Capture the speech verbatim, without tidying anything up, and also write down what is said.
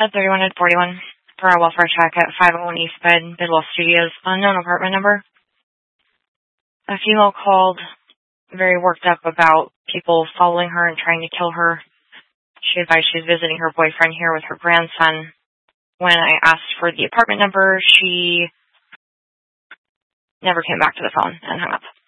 at thirty-one and forty-one for a welfare check at five oh one East Bed, Bidwell Studios, unknown apartment number. A female called very worked up about people following her and trying to kill her. She advised she was visiting her boyfriend here with her grandson. When I asked for the apartment number, she never came back to the phone and hung up.